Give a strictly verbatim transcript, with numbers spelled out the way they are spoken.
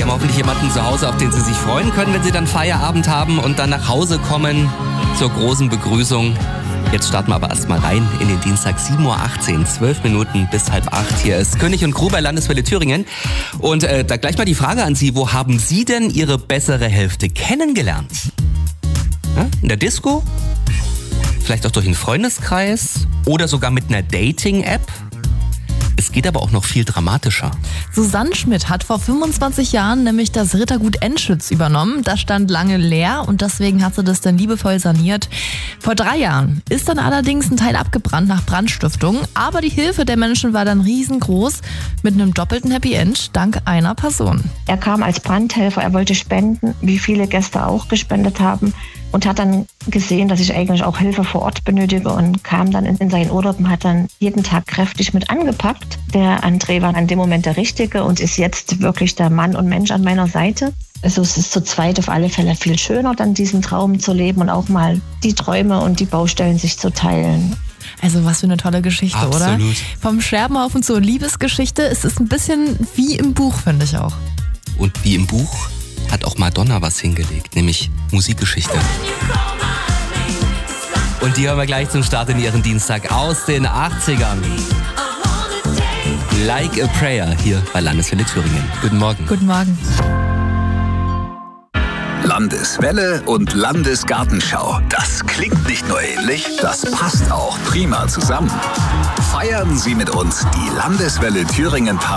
haben hoffentlich jemanden zu Hause, auf den Sie sich freuen können, wenn Sie dann Feierabend haben und dann nach Hause kommen zur großen Begrüßung. Jetzt starten wir aber erstmal rein in den Dienstag, sieben Uhr achtzehn, zwölf Minuten bis halb acht. Hier ist König und Crew bei Landeswelle Thüringen. Und äh, da gleich mal die Frage an Sie, wo haben Sie denn Ihre bessere Hälfte kennengelernt? Ja, in der Disco? Vielleicht auch durch einen Freundeskreis? Oder sogar mit einer Dating-App? Es geht aber auch noch viel dramatischer. Susanne Schmidt hat vor fünfundzwanzig Jahren nämlich das Rittergut Enschütz übernommen. Das stand lange leer und deswegen hat sie das dann liebevoll saniert. Vor drei Jahren ist dann allerdings ein Teil abgebrannt nach Brandstiftung. Aber die Hilfe der Menschen war dann riesengroß mit einem doppelten Happy End dank einer Person. Er kam als Brandhelfer, er wollte spenden, wie viele Gäste auch gespendet haben. Und hat dann gesehen, dass ich eigentlich auch Hilfe vor Ort benötige und kam dann in seinen Urlaub und hat dann jeden Tag kräftig mit angepackt. Der André war an dem Moment der Richtige und ist jetzt wirklich der Mann und Mensch an meiner Seite. Also es ist zu zweit auf alle Fälle viel schöner, dann diesen Traum zu leben und auch mal die Träume und die Baustellen sich zu teilen. Also was für eine tolle Geschichte, Absolut. Oder? Vom Scherbenhaufen zur Liebesgeschichte. Es ist ein bisschen wie im Buch, finde ich auch. Und wie im Buch hat auch Madonna was hingelegt, nämlich Musikgeschichte. Und die hören wir gleich zum Start in ihren Dienstag aus den achtzigern. Like a Prayer hier bei Landeswelle Thüringen. Guten Morgen. Guten Morgen. Landeswelle und Landesgartenschau. Das klingt nicht nur ähnlich, das passt auch prima zusammen. Feiern Sie mit uns die Landeswelle Thüringen